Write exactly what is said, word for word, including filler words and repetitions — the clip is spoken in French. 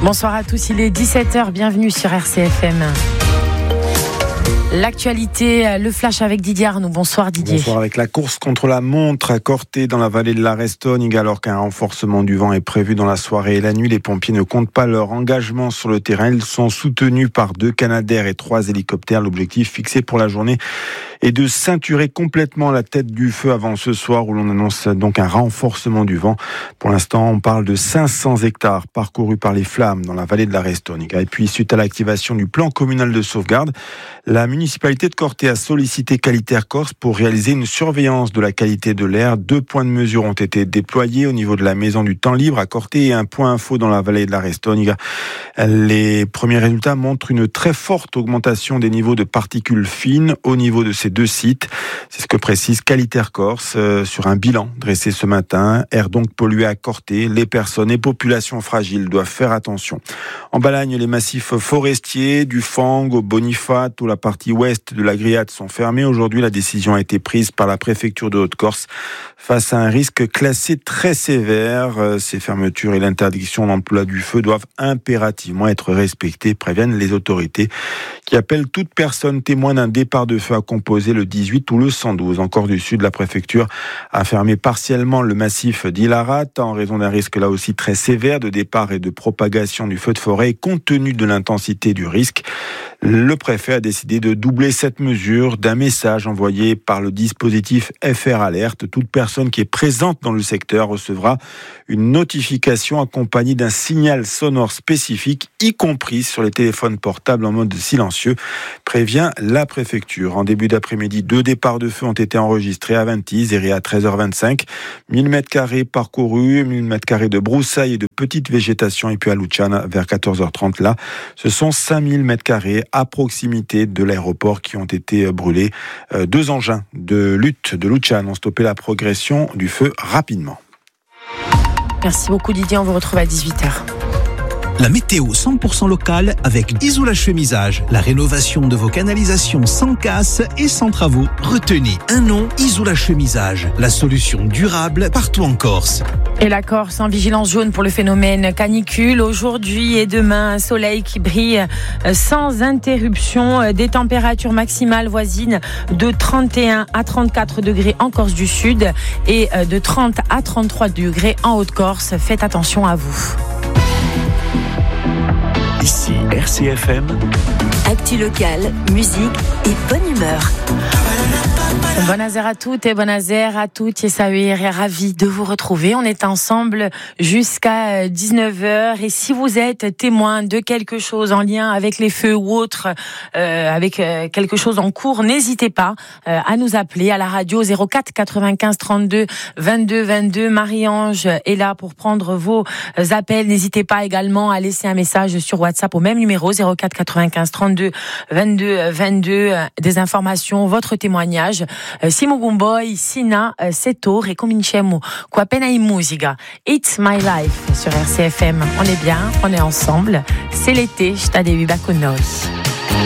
Bonsoir à tous, il est dix-sept heures, bienvenue sur R C F M. L'actualité, le flash avec Didier Arnoux. Bonsoir Didier. Bonsoir. Avec la course contre la montre à Corté dans la vallée de la Restogne, alors qu'un renforcement du vent est prévu dans la soirée et la nuit, les pompiers ne comptent pas leur engagement sur le terrain. Ils sont soutenus par deux Canadair et trois hélicoptères. L'objectif fixé pour la journée est de ceinturer complètement la tête du feu avant ce soir où l'on annonce donc un renforcement du vent. Pour l'instant, on parle de cinq cents hectares parcourus par les flammes dans la vallée de la Restogne. Et puis, suite à l'activation du plan communal de sauvegarde, la municipalité de Corté a sollicité Qualitaire Corse pour réaliser une surveillance de la qualité de l'air. Deux points de mesure ont été déployés au niveau de la maison du temps libre à Corté et un point info dans la vallée de la Restogne. Les premiers résultats montrent une très forte augmentation des niveaux de particules fines au niveau de ces deux sites. C'est ce que précise Qualitaire Corse euh, sur un bilan dressé ce matin. Air donc pollué à Corté. Les personnes et populations fragiles doivent faire attention. En Balagne, les massifs forestiers du Fang au Bonifat ou la partie ouest de la Griade sont fermés. Aujourd'hui, la décision a été prise par la préfecture de Haute-Corse face à un risque classé très sévère. Ces fermetures et l'interdiction d'emploi du feu doivent impérativement être respectées, préviennent les autorités qui appellent toute personne témoin d'un départ de feu à composer le dix-huit ou le cent douze. En Corse du Sud, la préfecture a fermé partiellement le massif d'Ilarat en raison d'un risque là aussi très sévère de départ et de propagation du feu de forêt. Et compte tenu de l'intensité du risque, le préfet a décidé de doubler cette mesure d'un message envoyé par le dispositif F R Alerte. Toute personne qui est présente dans le secteur recevra une notification accompagnée d'un signal sonore spécifique, y compris sur les téléphones portables en mode silencieux, prévient la préfecture. En début d'après-midi, deux départs de feu ont été enregistrés à Ventis et à treize heures vingt-cinq. mille mètres carrés parcourus, mille mètres carrés de broussailles et de petite végétation. Et puis à Luciana, vers quatorze heures trente, là, ce sont cinq mille mètres carrés à proximité de l'aéroport qui ont été brûlés. Euh, deux engins de lutte de Luciana ont stoppé la progression du feu rapidement. Merci beaucoup Didier, on vous retrouve à dix-huit heures. La météo cent pour cent locale avec Isola Chemisage. La rénovation de vos canalisations sans casse et sans travaux. Retenez un nom, Isola Chemisage. La solution durable partout en Corse. Et la Corse en vigilance jaune pour le phénomène canicule. Aujourd'hui et demain, un soleil qui brille sans interruption. Des températures maximales voisines de trente et un à trente-quatre degrés en Corse du Sud et de trente à trente-trois degrés en Haute-Corse. Faites attention à vous. Ici R C F M. Actu locale, musique et bonne humeur. Bon Azer à toutes et bon Azer à toutes. Yessaouir est ravi de vous retrouver. On est ensemble jusqu'à dix-neuf heures. Et si vous êtes témoin de quelque chose en lien avec les feux ou autre, euh, avec euh, quelque chose en cours, n'hésitez pas euh, à nous appeler à la radio zéro quatre quatre-vingt-quinze trente-deux vingt-deux vingt-deux. Marie-Ange est là pour prendre vos appels. N'hésitez pas également à laisser un message sur WhatsApp au même numéro zéro quatre quatre-vingt-quinze trente-deux vingt-deux vingt-deux. Des informations, votre témoignage. Simo Gumboy, Sina, Setor et Cominciamo qua pena in musica. It's my life sur R C F M. On est bien, on est ensemble. C'est l'été, je t'adevi con noi.